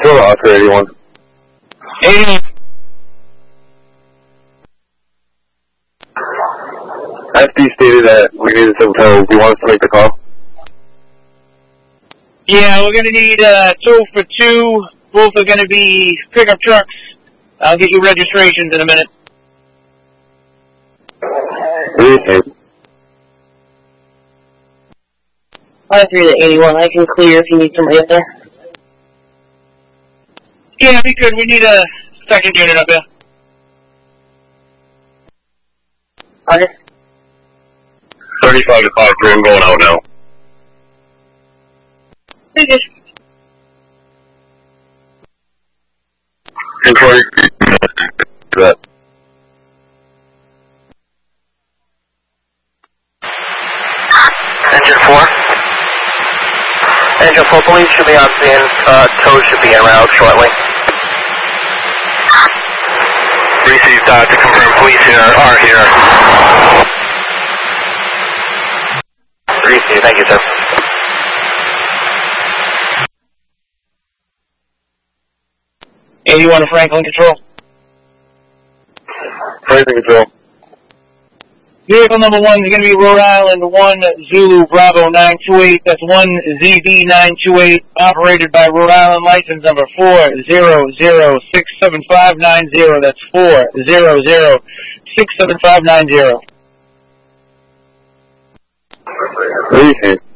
Control to Oscar 81. 81. FD stated that we needed some tow. Do you want us to make the call? Yeah, we're going to need 2 for 2. Both are going to be pickup trucks. I'll get you registrations in a minute. Appreciate it. 53 to 81, I can clear if you need somebody up there. Yeah, we could. We need a second unit up there. August? 35 to 53, I'm going out now. Okay. Control that. Engine 4. Engine 4, police should be on scene. Tow should be en route shortly. Received to confirm police are here. Received, thank you, sir. $81 to Franklin Control. Franklin Control. Vehicle number 1 is going to be Rhode Island 1 Zulu Bravo 928. That's 1 ZB 928, operated by Rhode Island license number 400-67590. That's 400-67590. Appreciate it.